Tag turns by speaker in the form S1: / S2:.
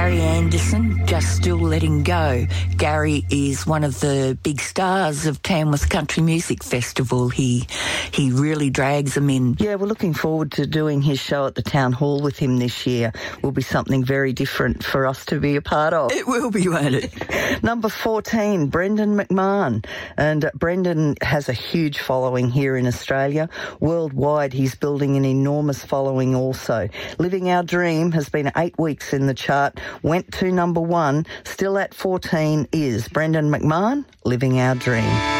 S1: Gary Anderson, Just Still Letting Go. Gary is one of the big stars of Tamworth Country Music Festival. He really drags them in.
S2: Yeah, we're looking forward to doing his show at the Town Hall with him this year. Will be something very different for us to be a part of.
S1: It will be, won't it?
S2: Number 14, Brendan McMahon. And Brendan has a huge following here in Australia. Worldwide, he's building an enormous following also. Living Our Dream has been 8 weeks in the chart, went to number 1, still at 14 is Brendan McMahon, Living Our Dream.